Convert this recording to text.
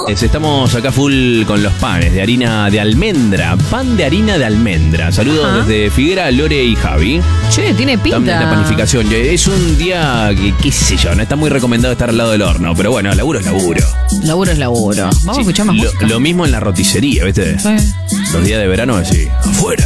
Estamos acá full con los panes de harina de almendra. Pan de harina de almendra. Saludos desde Figuera, Lore y Javi. Che, tiene pinta. También la panificación. Es un día que, qué sé yo, no está muy recomendado estar al lado del horno. Pero bueno, laburo es laburo. Laburo es laburo. Vamos a escuchar más música. Lo mismo en la roticería, ¿viste? Sí. Los días de verano, así, afuera.